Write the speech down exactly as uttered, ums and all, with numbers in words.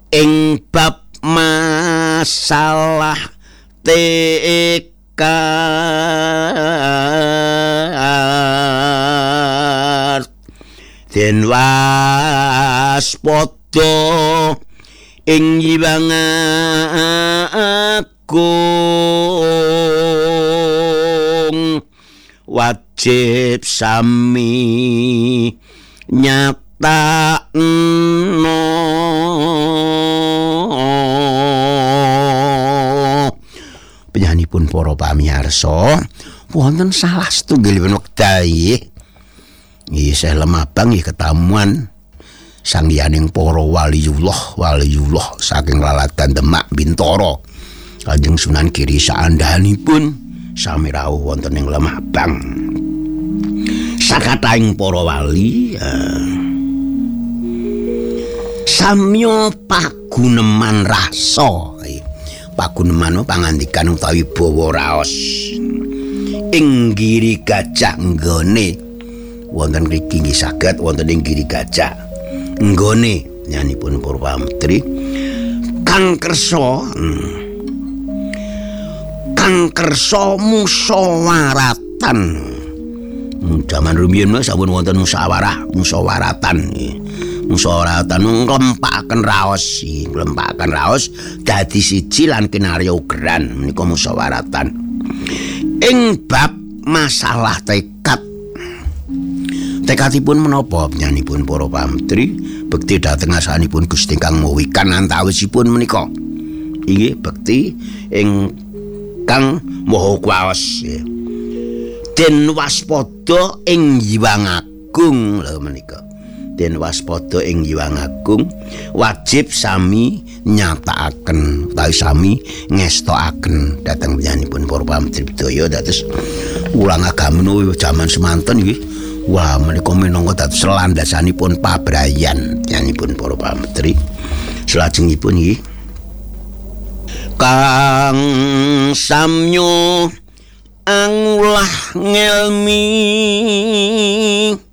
ing bab masalah tekad den waspada ing Hyang Agung wajib sami nyatakno penyanipun para pamirsa wonten salah setunggalipun wekdal nggih saya lemabang nggih ketamuan sang liyaning para waliullah waliullah saking lalatan Demak Bintoro Kanjeng Sunan Giri saandhanipun sami rawuh wonten ing Lemabang sakataing para wali uh, samya paguneman rasa paguneman pangandikan utawi bawa raos ing Giri Gajah nggone wonten mriki nggih saged wonten ing Giri Gajah nggone nyanipun para pametri kang kersa hmm, kang kersa musyawaratan jaman rumiyin sampun wonten musyawarah musyawaratan musyawaratan nglempakaken raos nglempakaken raos dadi siji lan kinarya ugeran menika musyawaratan ing bab masalah tekad tekadipun menapa nyanipun para pametri bekti dhateng asanipun Gusti Kang Mawikan antawisipun menika inggih bekti ing Kang Maha Kuwas den waspada ing Hyang Agung lho menika den waspada ing Hyang Agung wajib sami nyatakaken utawi sami ngestokaken dhateng panjenenganipun para pametri bidaya dados ulang agama jaman semanten nggih wah menika minangka dados landasanipun pabrayan panjenenganipun para pametri salajengipun nggih kang samyo angulah ngelmi